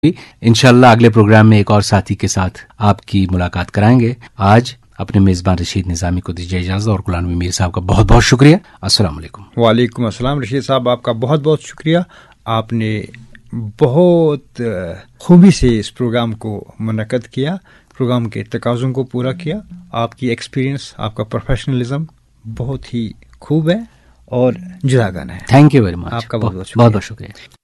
इंशाल्लाह अगले प्रोग्राम में एक और साथी के साथ आपकी मुलाकात कराएंगे। आज अपने मेजबान रशीद निजामी को दीजिए इजाजत और गुलाम नबी मीर साहब का बहुत बहुत शुक्रिया। अस्सलाम वालेकुम। वालेकुम अस्सलाम। रशीद साहब आपका बहुत बहुत शुक्रिया। आपने बहुत खूबी से इस प्रोग्राम को मुनक्कद किया, प्रोग्राम के तकाज़ों को पूरा किया। आपकी एक्सपीरियंस, आपका प्रोफेशनलिज्म बहुत ही खूब है और जुदागाना है। Thank you very much. आपका बहुत बहुत शुक्रिया।